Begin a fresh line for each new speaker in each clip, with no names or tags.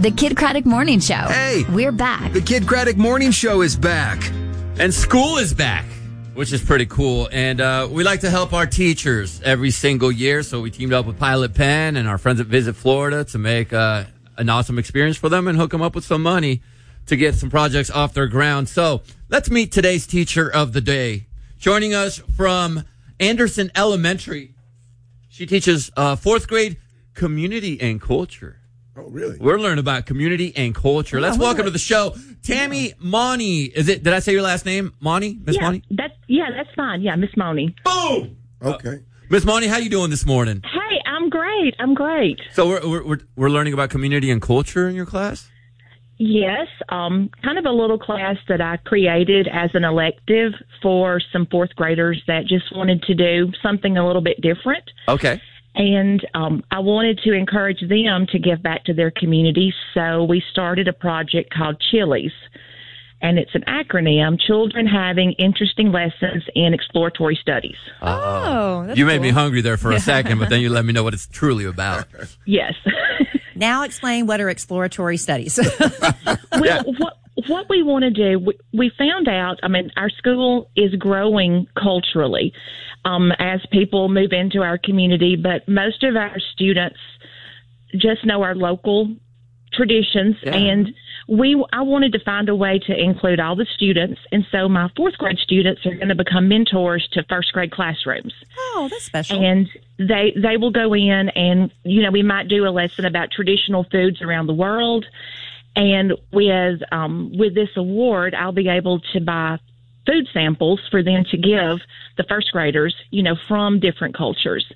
The Kid Craddock Morning Show.
Hey!
We're back.
The Kid Craddock Morning Show is back.
And school is back, which is pretty cool. And we like to help our teachers every single year. So we teamed up with Pilot Pen and our friends at Visit Florida to make an awesome experience for them and hook them up with some money to get some projects off their ground. So let's meet today's teacher of the day. Joining us from Anderson Elementary. She teaches fourth grade community and culture.
Oh, really?
We're learning about community and culture. Let's welcome to the show, Tammy Money. Did I say your last name? Money? Miss Money?
That's fine. Yeah, Miss Money.
Boom!
Okay.
Miss Money, how you doing this morning?
Hey, I'm great.
So we're learning about community and culture in your class?
Yes, kind of a little class that I created as an elective for some fourth graders that just wanted to do something a little bit different.
Okay.
And I wanted to encourage them to give back to their community, so we started a project called Chilies. And it's an acronym, Children Having Interesting Lessons in Exploratory Studies.
Oh, that's
you made
cool.
me hungry there for a second, but then you let me know what it's truly about.
Yes.
Now explain what are exploratory studies.
Well, what we want to do, we found out, our school is growing culturally as people move into our community, but most of our students just know our local traditions, and I wanted to find a way to include all the students, and so my fourth grade students are going to become mentors to first grade classrooms.
Oh, that's special.
And they will go in and, we might do a lesson about traditional foods around the world. And with this award, I'll be able to buy food samples for them to give the first graders, from different cultures.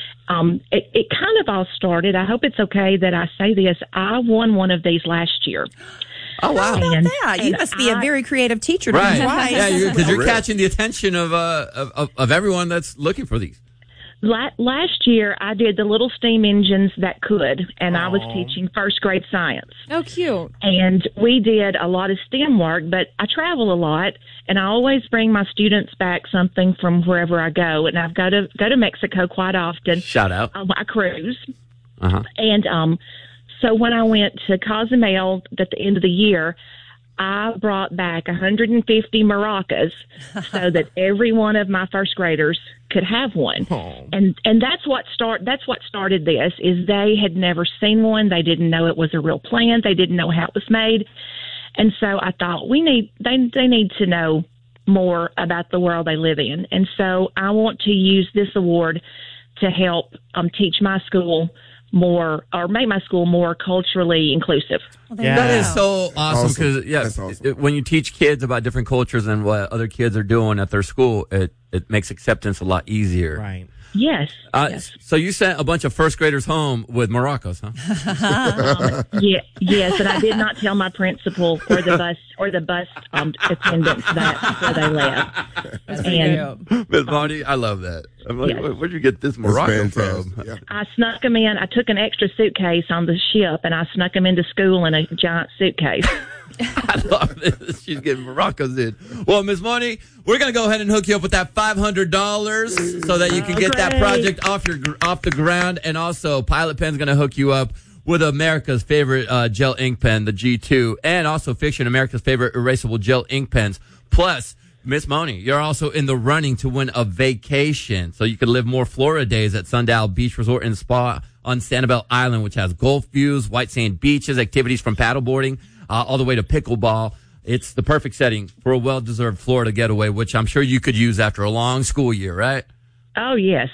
It kind of all started, I hope it's okay that I say this, I won one of these last year.
Oh, wow.
How about that? You must be a very creative teacher.
Right.
Twice.
Yeah, because you're catching the attention of everyone that's looking for these.
Last year, I did the little steam engines that could, and I was teaching first grade science.
Oh, cute.
And we did a lot of STEM work, but I travel a lot, and I always bring my students back something from wherever I go. And I've go to Mexico quite often.
Shout out.
On my cruise.
Uh-huh.
And so when I went to Cozumel at the end of the year, I brought back 150 maracas so that every one of my first graders could have one. Oh. And that's what started this, is they had never seen one. They didn't know it was a real plant. They didn't know how it was made. And so I thought they need to know more about the world they live in. And so I want to use this award to help teach my school more, or make my school more culturally inclusive.
That is so awesome, because
awesome.
When you teach kids about different cultures and what other kids are doing at their school, it makes acceptance a lot easier.
Right.
Yes.
Yes. So you sent a bunch of first graders home with maracas, huh?
Yes, and I did not tell my principal or the bus attendants that before they left. And
Miss Marty, I love that. I'm like, where'd you get this maraca from?
Yeah.
I snuck them in. I took an extra suitcase on the ship, and I snuck them into school in a giant suitcase.
I love this. She's getting maracas in. Well, Miss Money, we're going to go ahead and hook you up with that $500 so that you can get that project off the ground. And also, Pilot Pen's going to hook you up with America's favorite gel ink pen, the G2, and also Fiction, America's favorite erasable gel ink pens. Plus, Miss Money, you're also in the running to win a vacation, so you can live more Florida days at Sundial Beach Resort and Spa on Sanibel Island, which has Gulf views, white sand beaches, activities from paddleboarding all the way to pickleball. It's the perfect setting for a well-deserved Florida getaway, which I'm sure you could use after a long school year, right?
Oh, yes.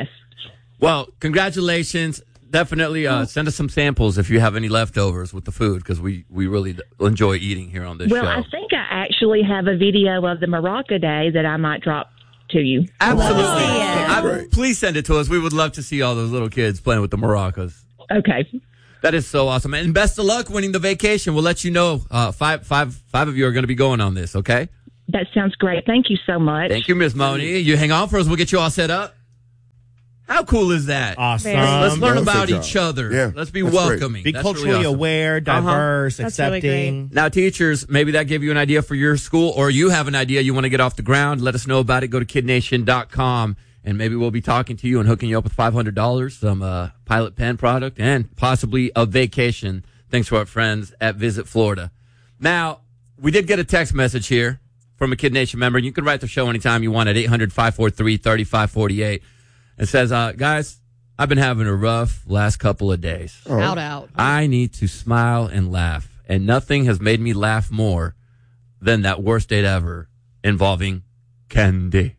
Well, congratulations. Definitely send us some samples if you have any leftovers with the food, because we really enjoy eating here on this show.
Well, I think I actually have a video of the Maraca Day that I might drop to you.
Absolutely. Please send it to us. We would love to see all those little kids playing with the maracas.
Okay.
That is so awesome. And best of luck winning the vacation. We'll let you know. Five of you are going to be going on this, okay?
That sounds great. Thank you so much.
Thank you, Miss Moni. You hang on for us. We'll get you all set up. How cool is that?
Awesome.
Let's learn about each other.
Yeah,
Let's be
that's
welcoming.
Be
That's
culturally
really awesome.
aware, diverse,
That's really
accepting.
Now, teachers, maybe that gave you an idea for your school, or you have an idea you want to get off the ground. Let us know about it. Go to kidnation.com, and maybe we'll be talking to you and hooking you up with $500, some Pilot Pen product, and possibly a vacation thanks to our friends at Visit Florida. Now, we did get a text message here from a Kid Nation member. You can write the show anytime you want at 800-543-3548. It says, guys, I've been having a rough last couple of days.
Shout out.
I need to smile and laugh, and nothing has made me laugh more than that worst date ever involving candy.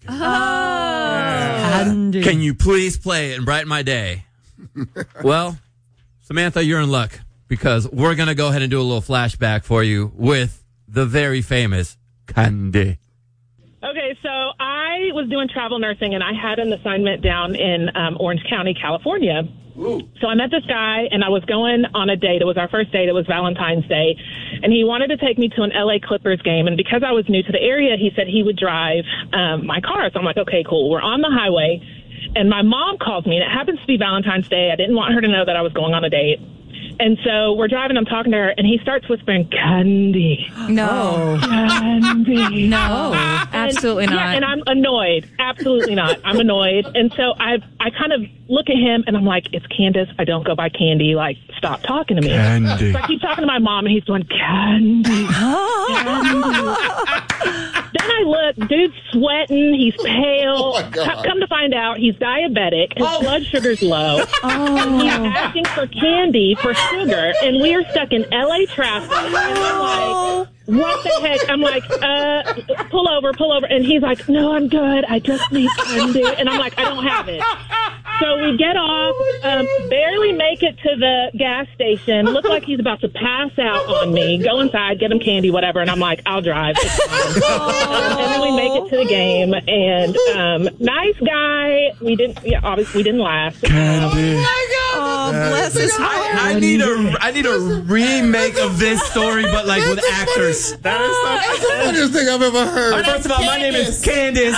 Candy.
Can you please play it and brighten my day? Well, Samantha, you're in luck because we're going to go ahead and do a little flashback for you with the very famous Candy.
Okay, so I was doing travel nursing, and I had an assignment down in Orange County, California.
Ooh.
So I met this guy, and I was going on a date. It was our first date. It was Valentine's Day. And he wanted to take me to an L.A. Clippers game. And because I was new to the area, he said he would drive my car. So I'm like, okay, cool. We're on the highway, and my mom calls me, and it happens to be Valentine's Day. I didn't want her to know that I was going on a date. And so we're driving, I'm talking to her, and he starts whispering, Candy.
No.
Candy.
No. Absolutely not.
Yeah, and I'm annoyed. Absolutely not. I'm annoyed. And so I kind of look at him, and I'm like, it's Candace. I don't go by Candy. Like, stop talking to me.
Candy.
So I keep talking to my mom, and he's going, Candy. Candy. Then I look, dude's sweating. He's pale.
Oh, my God.
Come to find out, he's diabetic. His blood sugar's low.
Oh.
He's asking for candy for sugar, and we are stuck in L.A. traffic. And I'm like, what the heck? I'm like, pull over. And he's like, no, I'm good. I just need candy. And I'm like, I don't have it. So we get off, barely make it to the gas station. Look like he's about to pass out on me. Go inside, get him candy, whatever. And I'm like, I'll drive. It's fine. And then we make it to the game. And nice guy. Obviously we didn't last.
Candy.
Oh, bless his heart.
I need a remake of this story, but like with actors.
That is the funniest thing I've ever heard.
First of all, my name is Candace.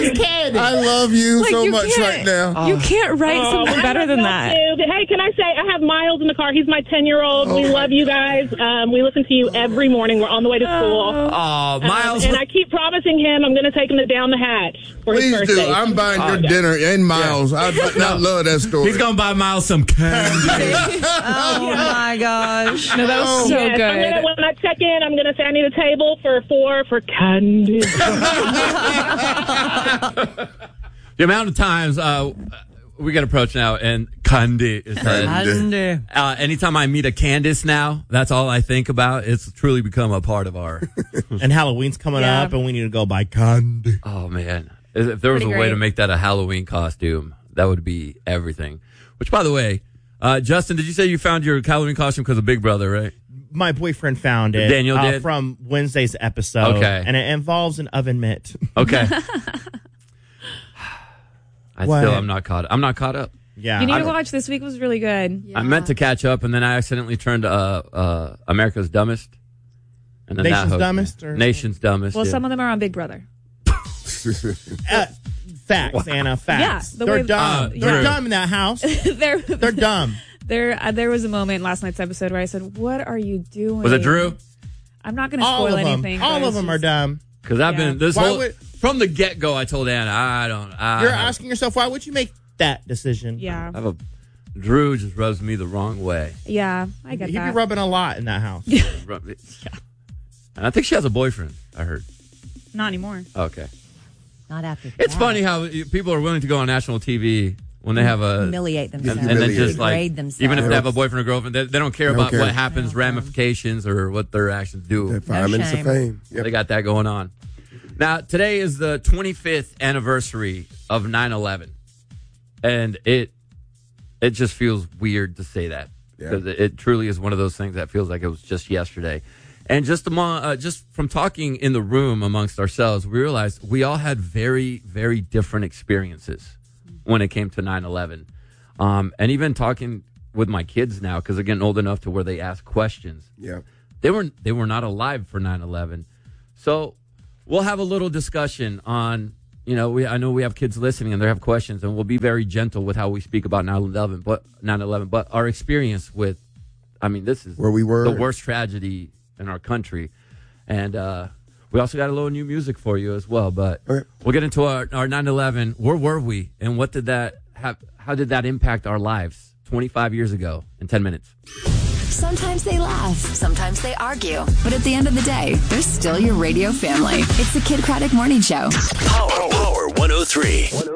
I love you
Like,
so
you
much
can't-
right now.
You can't write something better than that.
Hey, can I say I have Miles in the car? He's my 10-year-old. We love you guys. We listen to you every morning. We're on the way to school.
Oh, Miles.
And I keep promising him I'm going to take him to Down the Hatch for his
Please
first
do.
date.
I'm buying your dinner and Miles. I love that story.
He's going to buy Miles some candy.
Oh, my gosh.
No, that was so
Yes,
good.
when I check in, I'm going to say I need a table for 4 for candy.
The amount of times we get approached now, and candy is said.
Candy.
Anytime I meet a Candace now, that's all I think about. It's truly become a part of our.
And Halloween's coming
Yeah.
up, and we need to go buy candy.
Oh man, if there was
Pretty
a way
great.
to make that a Halloween costume, that would be everything. Which, by the way, Justin, did you say you found your Halloween costume because of Big Brother, right?
My boyfriend found it.
Daniel did?
From Wednesday's episode.
Okay.
And it involves an oven mitt.
Okay.
What?
I'm not caught up.
Yeah.
You need to watch. This week was really good.
I meant to catch up, and then I accidentally turned America's Dumbest. And then
Nation's
that
Dumbest, or-
Nation's Dumbest.
Well,
yeah.
some of them are on Big Brother.
Facts, Anna. Facts.
Yeah, the
They're
way-
dumb.
Drew.
They're dumb in that house. They're dumb.
There was a moment in last night's episode where I said, "What are you doing?"
Was it Drew?
I'm not going to
All
spoil
of them.
anything.
All
but
of
it's
them are
just-
dumb.
Because I've
Yeah.
been this
Why
whole
would-
from the get go. I told Anna,
You're asking yourself, why would you make that decision?
Yeah,
I have a Drew just rubs me the wrong way.
yeah, I get
He'd be
that.
rubbing a lot in that house.
And I think she has a boyfriend. I heard.
Not anymore.
Okay.
Not after
It's
that.
funny how people are willing to go on national TV when they have a
Humiliate themselves.
and then just like
Degrade themselves.
even if they have a boyfriend or girlfriend, they don't care
They don't
about
care.
what happens, ramifications, or what their actions do.
That 5 minutes of
shame.
fame. Yep.
They got that going on. Now, today is the 25th anniversary of 9/11, and it just feels weird to say that because it truly is one of those things that feels like it was just yesterday. And just from talking in the room amongst ourselves, we realized we all had very, very different experiences when it came to 9/11. And even talking with my kids now, because they're getting old enough to where they ask questions.
Yeah.
They were not alive for 9/11. So we'll have a little discussion on, I know we have kids listening and they have questions, and we'll be very gentle with how we speak about 9/11, but our experience with, this is
Where we were.
the worst tragedy in our country. And we also got a little new music for you as well, but
Okay.
we'll get into our 9/11. Where were we, and what did that have? How did that impact our lives 25 years ago in 10 minutes?
Sometimes they laugh. Sometimes they argue. But at the end of the day, they're still your radio family. It's the Kid Craddock Morning Show.
Power 103.